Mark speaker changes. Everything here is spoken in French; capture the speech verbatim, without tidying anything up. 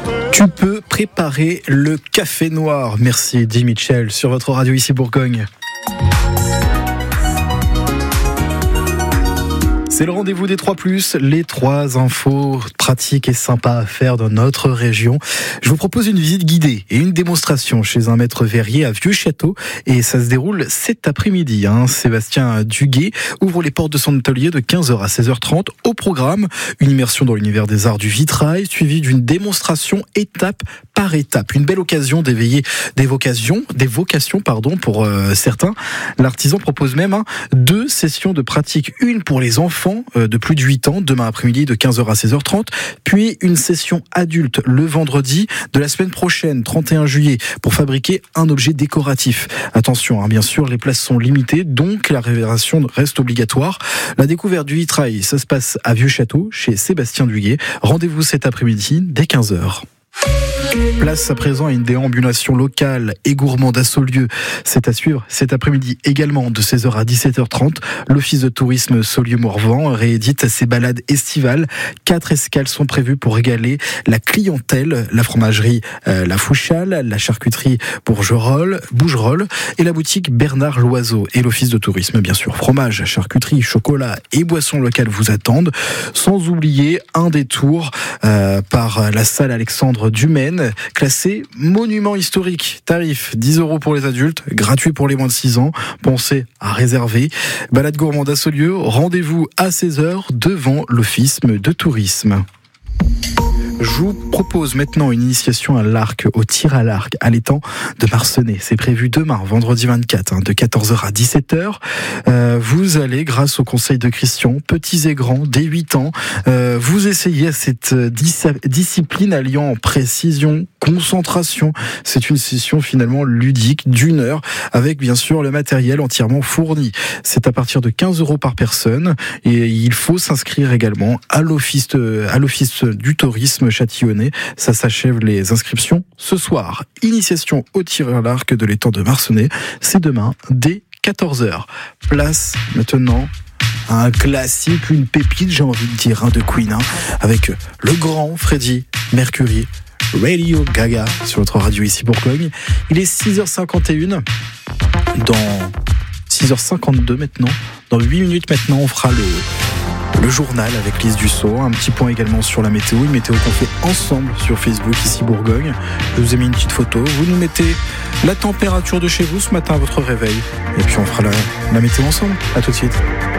Speaker 1: Tu peux préparer le café noir. Merci Eddie Mitchell sur votre radio ici Bourgogne. C'est le rendez-vous des trois plus, les trois infos pratiques et sympas à faire dans notre région. Je vous propose une visite guidée et une démonstration chez un maître verrier à Vieux-Château et ça se déroule cet après-midi. Hein. Sébastien Duguet ouvre les portes de son atelier de quinze heures à seize heures trente. Au programme, une immersion dans l'univers des arts du vitrail suivie d'une démonstration étape par étape. Une belle occasion d'éveiller des vocations, des vocations pardon, pour euh, certains. L'artisan propose même hein, deux sessions de pratique, une pour les enfants de plus de huit ans, demain après-midi de quinze heures à seize heures trente, puis une session adulte le vendredi de la semaine prochaine, trente et un juillet, pour fabriquer un objet décoratif. Attention, hein, bien sûr, les places sont limitées, donc la réservation reste obligatoire. La découverte du vitrail, ça se passe à Vieux-Château, chez Sébastien Duguet. Rendez-vous cet après-midi dès quinze heures. Place à présent à une déambulation locale et gourmande à Saulieu. C'est à suivre cet après-midi également de seize heures à dix-sept heures trente. L'Office de tourisme Saulieu-Morvan réédite ses balades estivales. Quatre escales sont prévues pour régaler la clientèle. La fromagerie euh, La Fouchale, la charcuterie Bourgerolles, Bougerolles et la boutique Bernard Loiseau. Et l'Office de tourisme, bien sûr. Fromage, charcuterie, chocolat et boissons locales vous attendent. Sans oublier un détour euh, par la salle Alexandre Dumaine, classé monument historique. Tarif dix euros pour les adultes, gratuit pour les moins de six ans. Pensez à réserver. Balade gourmande à Saulieu, rendez-vous à seize heures devant l'Office de tourisme. Je vous propose maintenant une initiation à l'arc, au tir à l'arc, à l'étang de Marcenay. C'est prévu demain, vendredi vingt-quatre, hein, de quatorze heures à dix-sept heures. Euh, vous allez, grâce au conseil de Christian, petits et grands, dès huit ans, euh, vous essayez cette dis- discipline alliant précision, concentration. C'est une session finalement ludique d'une heure, avec bien sûr le matériel entièrement fourni. C'est à partir de quinze euros par personne, et il faut s'inscrire également à l'office, de, à l'office du tourisme Châtillonnais. Ça s'achève les inscriptions ce soir. Initiation au tir à l'arc de l'étang de Marcenay, c'est demain dès quatorze heures. Place maintenant à un classique, une pépite, j'ai envie de dire, hein, de Queen, hein, avec le grand Freddie Mercury, Radio Gaga, sur votre radio ici Bourgogne. Il est six heures cinquante et un, dans six heures cinquante-deux maintenant, dans huit minutes maintenant, on fera le Le journal avec Lise Dussault, un petit point également sur la météo, une météo qu'on fait ensemble sur Facebook ici Bourgogne. Je vous ai mis une petite photo, vous nous mettez la température de chez vous ce matin à votre réveil et puis on fera la, la météo ensemble. À tout de suite.